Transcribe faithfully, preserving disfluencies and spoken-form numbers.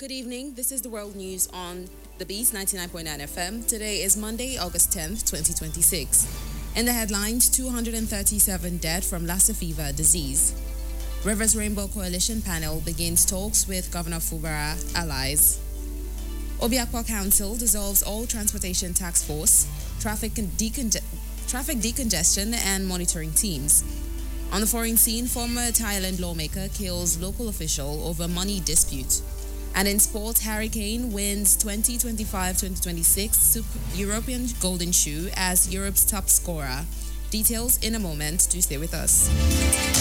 Good evening. This is the World News on The Beast ninety-nine point nine F M. Today is Monday, August tenth, twenty twenty-six. In the headlines, two hundred thirty-seven dead from Lassa fever disease. Rivers Rainbow Coalition panel begins talks with Governor Fubara allies. Obiakpor Council dissolves all transportation task force, traffic, deconge- traffic decongestion and monitoring teams. On the foreign scene, former Thailand lawmaker kills local official over money dispute. And in sport, Harry Kane wins twenty twenty-five twenty twenty-six Super European Golden Shoe as Europe's top scorer. Details in a moment. Do stay with us.